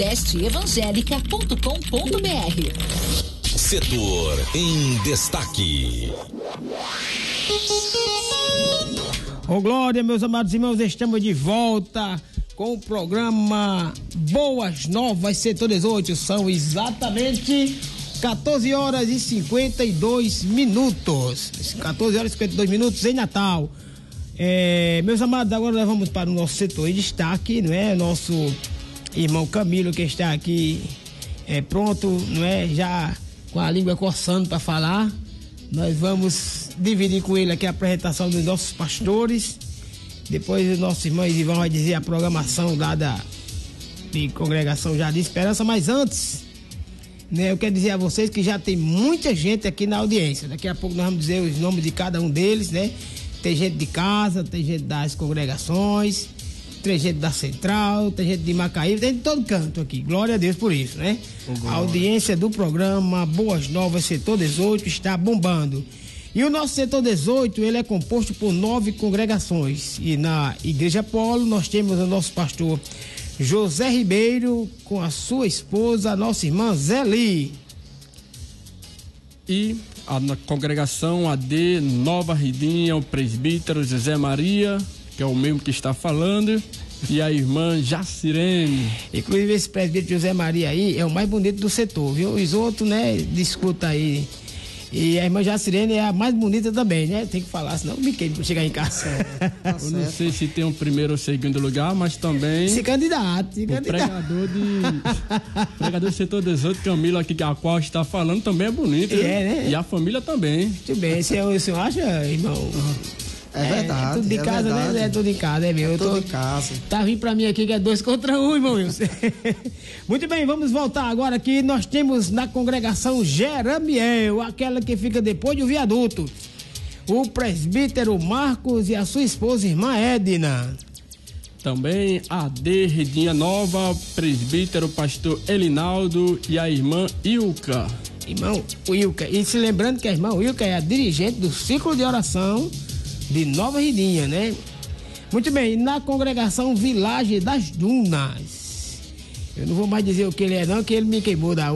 testeevangelica.com.br. Setor em destaque. Ô glória, meus amados irmãos, estamos de volta com o programa Boas Novas, Setor 18. São exatamente 14 horas e 52 minutos. 14 horas e 52 minutos em Natal. Meus amados, agora nós vamos para o nosso setor em destaque, não é? Nosso irmão Camilo, que está aqui pronto, não é? Já com a língua coçando para falar. Nós vamos dividir com ele aqui a apresentação dos nossos pastores. Depois o nosso irmão Ivan vai dizer a programação lá da Congregação Jardim Esperança. Mas antes, né, eu quero dizer a vocês que já tem muita gente aqui na audiência. Daqui a pouco nós vamos dizer os nomes de cada um deles, né? Tem gente de casa, tem gente das congregações, tem gente da Central, tem gente de Macaíba, tem de todo canto aqui. Glória a Deus por isso, né? A audiência do programa Boas Novas Setor 18 está bombando. E o nosso Setor 18, ele é composto por 9 congregações. E na Igreja Apolo nós temos o nosso pastor José Ribeiro com a sua esposa, a nossa irmã Zeli. E a congregação AD Nova Ridinha, o presbítero José Maria, que é o mesmo que está falando, e a irmã Jacirene. Inclusive esse presbítero José Maria aí é o mais bonito do setor, viu? Os outros, né, discuta aí. E a irmã Jacirene é a mais bonita também, né? Tem que falar, senão eu me queimo pra chegar em casa. Eu não sei se tem um primeiro ou segundo lugar, mas também... Se candidato. Pregador do Setor 18, Camilo, aqui, a qual está falando, também é bonito. Né? E a família também. Muito bem, o senhor acha, irmão? É verdade. Tudo de casa, verdade. né? É tudo em casa, é meu. Tudo em casa. Tá vindo pra mim aqui que é 2 contra 1, irmão Wilson. Muito bem, vamos voltar agora aqui. Nós temos na congregação Jeramiel, aquela que fica depois do viaduto, o presbítero Marcos e a sua esposa, irmã Edna. Também AD Redinha Nova, presbítero pastor Elinaldo e a irmã Ilka. Irmão Ilka. E se lembrando que a irmã Ilka é a dirigente do ciclo de oração de Nova Ridinha, né? Muito bem, na congregação Vilagem das Dunas. Eu não vou mais dizer o que ele é não, que ele me queimou da